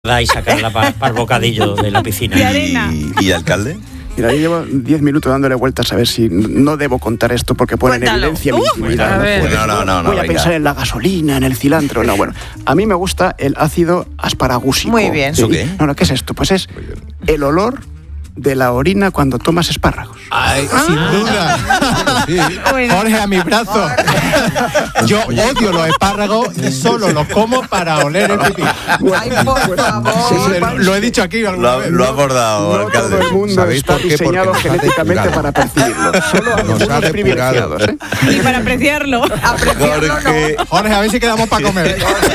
y sacarla para el bocadillo de la piscina. De arena. ¿Y alcalde? Mira, yo llevo 10 minutos dándole vueltas a ver si no debo contar esto porque pone en evidencia mi intimidad. No, Voy a venga. pensar en la gasolina, en el cilantro. No, bueno, a mí me gusta el ácido asparagúsico. Muy bien. ¿Eso qué? No, ¿qué es esto? Pues es el olor de la orina cuando tomas espárragos. Ay, sin duda. Sí. Jorge, a mi brazo. Yo odio los espárragos y solo los como para oler el pipí. Ay, por favor. Lo he dicho aquí alguna vez. Lo ha abordado, No alcalde. todo el mundo ¿Sabéis está por qué? diseñado Porque nos ha genéticamente depurado. para percibirlo. Solo Nos ha algunos depurado. privilegiados, ¿eh? Y para apreciarlo. Jorge, Jorge, a ver si quedamos para comer.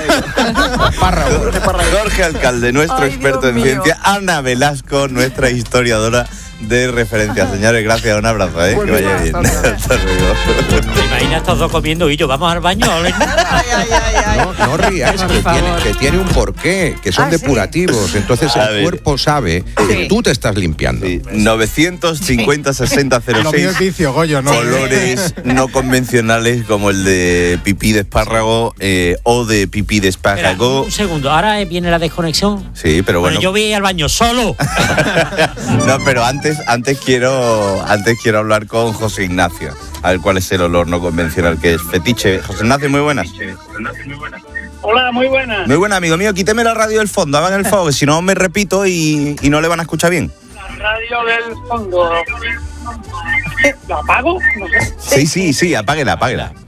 Jorge Alcalde, nuestro Ay, experto Dios en mío. ciencia. Ana Velasco, nuestra historiadora de referencia. Señores, gracias, un abrazo, que Bueno, vaya bien. hasta Hasta luego. ¿Te imaginas estos dos comiendo y yo? ¿Vamos al baño? Ay, ay, ay, ay. No rías, que tiene un porqué, que son Ah, sí. depurativos. Entonces A el ver. cuerpo sabe que tú te estás limpiando. Sí, 950 60 Lo mío es 06. vicio, Goyo, ¿no? Olores no convencionales como el de pipí de espárrago o de pipí de Espera, espárrago. un segundo, ahora viene la desconexión. Sí, pero bueno. Bueno, yo voy a ir al baño solo. No, pero antes quiero hablar con José Ignacio. A ver cuál es el olor no convencional que es fetiche. José Ignacio, muy buenas. Hola, muy buenas. Muy buena, amigo mío. Quíteme la radio del fondo, hagan el favor, si no me repito y no le van a escuchar bien. La radio del fondo. ¿La apago? No sé. Sí, apáguela.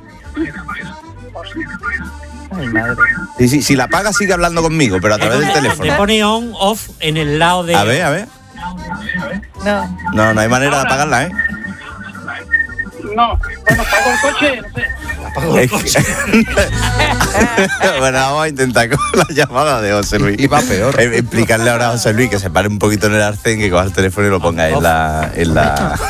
Ay, madre. Sí, la apaga sigue hablando conmigo, pero a través del Le teléfono. pone on, off en el lado de... A ver. No. No hay manera de apagarla, ¿eh? No. Bueno, apago el coche, no sé. Bueno, vamos a intentar con la llamada de José Luis. Y va peor. Explicarle ahora a José Luis que se pare un poquito en el arcén, que coja el teléfono y lo ponga en la...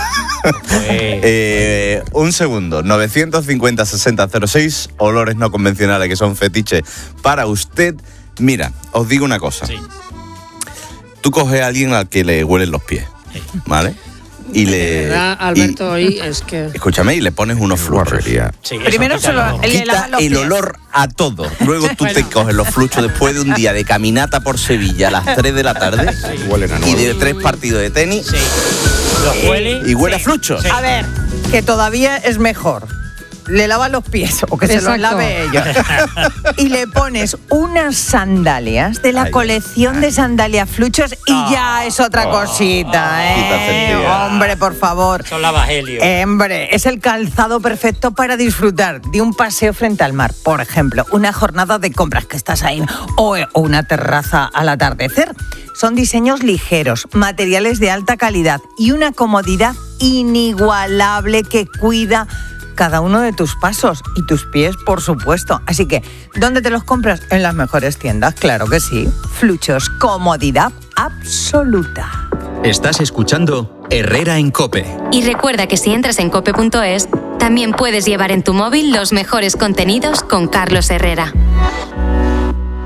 Un segundo. 950 60 06, olores no convencionales que son fetiches para usted. Mira, os digo una cosa. Sí. Tú coges a alguien al que le huelen los pies, ¿vale? Y le... Alberto, hoy es que... Escúchame, y le pones unos fluchos. Guarrería. Sí, eso Primero quítalo. le lavan Quita los el pies. olor a todo. Luego tú te coges los fluchos después de un día de caminata por Sevilla a las 3 de la tarde Huelen a y nuevo. de 3 partidos de tenis Sí. Los huele. y huele a fluchos. Sí. A ver, que todavía es mejor. Le lavas los pies o que se los Exacto. lave ellos. Y le pones unas sandalias de la Ay. colección de sandalias fluchos y ya es otra cosita, Quita sentido. Hombre, por favor. Son lavagelio. Hombre, es el calzado perfecto para disfrutar de un paseo frente al mar. Por ejemplo, una jornada de compras que estás ahí o una terraza al atardecer. Son diseños ligeros, materiales de alta calidad y una comodidad inigualable que cuida cada uno de tus pasos y tus pies, por supuesto. Así que, ¿dónde te los compras? En las mejores tiendas, claro que sí. Fluchos, comodidad absoluta. Estás escuchando Herrera en COPE. Y recuerda que si entras en cope.es, también puedes llevar en tu móvil los mejores contenidos con Carlos Herrera.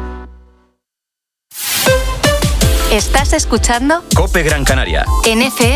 ¿Estás escuchando? COPE Gran Canaria. En FM.